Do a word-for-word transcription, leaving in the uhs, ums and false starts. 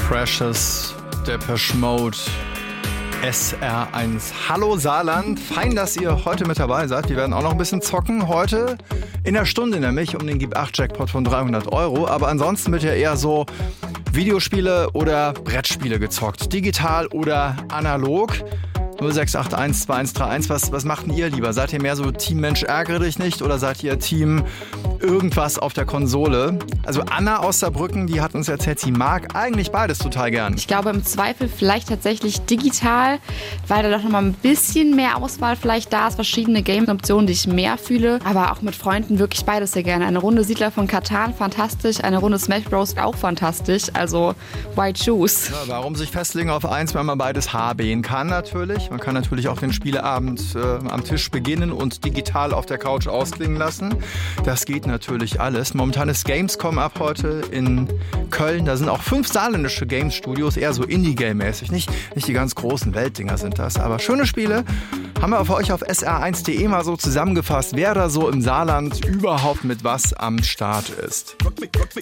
Precious, Depeche Mode, S R eins. Hallo Saarland, fein, dass ihr heute mit dabei seid. Wir werden auch noch ein bisschen zocken heute in der Stunde, nämlich um den Gib acht Jackpot von dreihundert Euro. Aber ansonsten wird ja eher so Videospiele oder Brettspiele gezockt, digital oder analog. null sechs acht eins zwei eins drei eins, was, was macht denn ihr lieber? Seid ihr mehr so Team Mensch ärgere dich nicht oder seid ihr Team irgendwas auf der Konsole? Also Anna aus Saarbrücken, die hat uns erzählt, sie mag eigentlich beides total gern. Ich glaube im Zweifel vielleicht tatsächlich digital, weil da doch nochmal ein bisschen mehr Auswahl vielleicht da ist, verschiedene Game-Optionen, die ich mehr fühle, aber auch mit Freunden wirklich beides sehr gerne. Eine Runde Siedler von Catan, fantastisch, eine Runde Smash Bros. Auch fantastisch, also why choose? Ja, warum sich festlegen auf eins, wenn man beides haben kann natürlich. Man kann natürlich auch den Spieleabend äh, am Tisch beginnen und digital auf der Couch ausklingen lassen. Das geht natürlich alles. Momentan ist Gamescom ab heute in Köln. Da sind auch fünf saarländische Games-Studios, eher so Indie-Game-mäßig. Nicht, nicht die ganz großen Weltdinger sind das, aber schöne Spiele. Haben wir für euch auf S R eins punkt de mal so zusammengefasst, wer da so im Saarland überhaupt mit was am Start ist.